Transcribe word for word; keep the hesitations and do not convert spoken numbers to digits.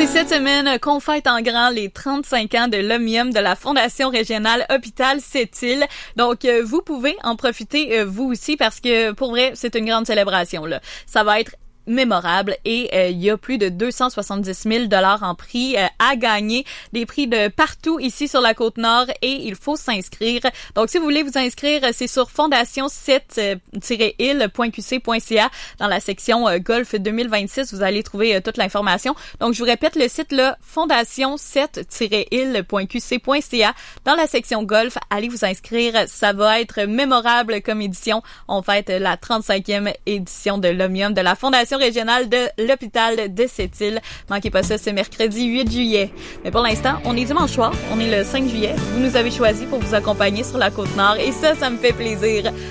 C'est cette semaine qu'on fête en grand les trente-cinq ans de l'Omnium de la Fondation régionale Hôpital Sept-Îles. Donc, euh, vous pouvez en profiter euh, vous aussi parce que, pour vrai, c'est une grande célébration, là. Ça va être mémorable et euh, il y a plus de deux cent soixante-dix mille dollars en prix euh, à gagner, des prix de partout ici sur la Côte-Nord et il faut s'inscrire. Donc si vous voulez vous inscrire, c'est sur fondation sept tiret île point q c point c a dans la section euh, Golf deux mille vingt-six, vous allez trouver euh, toute l'information. Donc je vous répète le site là, fondation sept tiret île point q c point c a dans la section Golf, allez vous inscrire, ça va être mémorable comme édition. On fête la trente-cinquième édition de l'Omnium de la Fondation régionale de l'hôpital de Sept-Îles. Manquez pas ça, c'est mercredi huit juillet. Mais pour l'instant, on est dimanche soir, on est le cinq juillet. Vous nous avez choisi pour vous accompagner sur la Côte-Nord et ça, ça me fait plaisir.